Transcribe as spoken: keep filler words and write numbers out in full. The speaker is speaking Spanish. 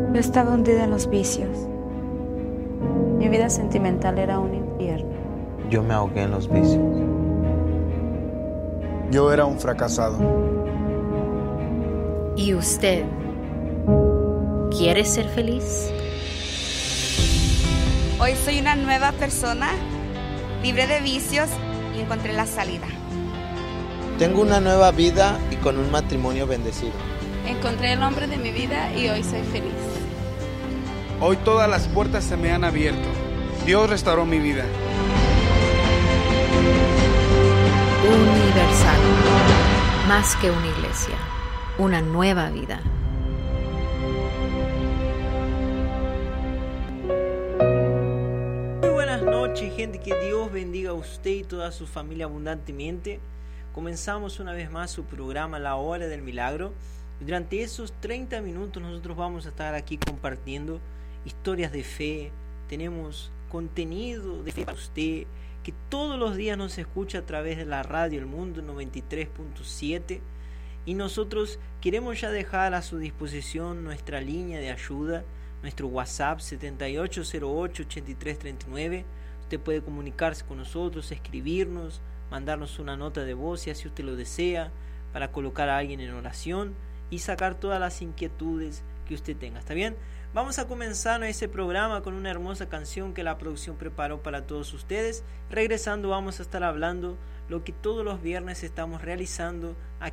Yo estaba hundida en los vicios. Mi vida sentimental era un infierno. Yo me ahogué en los vicios. Yo era un fracasado. ¿Y usted quiere ser feliz? Hoy soy una nueva persona, libre de vicios y encontré la salida. Tengo una nueva vida y con un matrimonio bendecido. Encontré el hombre de mi vida y hoy soy feliz. Hoy todas las puertas se me han abierto. Dios restauró mi vida. Universal. Más que una iglesia. Una nueva vida. Muy buenas noches, gente. Que Dios bendiga a usted y toda su familia abundantemente. Comenzamos una vez más su programa La Hora del Milagro. Durante esos treinta minutos nosotros vamos a estar aquí compartiendo historias de fe. Tenemos contenido de fe para usted que todos los días nos escucha a través de la radio El Mundo noventa y tres punto siete, y nosotros queremos ya dejar a su disposición nuestra línea de ayuda, nuestro WhatsApp setenta y ocho cero ocho ochenta y tres treinta y nueve. Usted puede comunicarse con nosotros, escribirnos, mandarnos una nota de voz si así usted lo desea, para colocar a alguien en oración y sacar todas las inquietudes que usted tenga. ¿Está bien? Vamos a comenzar ese programa con una hermosa canción que la producción preparó para todos ustedes. Regresando vamos a estar hablando lo que todos los viernes estamos realizando aquí